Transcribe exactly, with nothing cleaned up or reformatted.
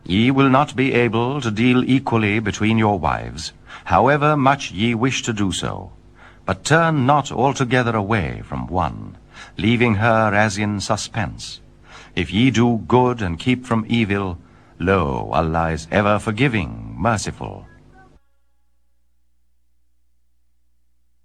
Ye will not be able to deal equally between your wives, however much ye wish to do so. But turn not altogether away from one, leaving her as in suspense. If ye do good and keep from evil, lo, Allah is ever forgiving, merciful.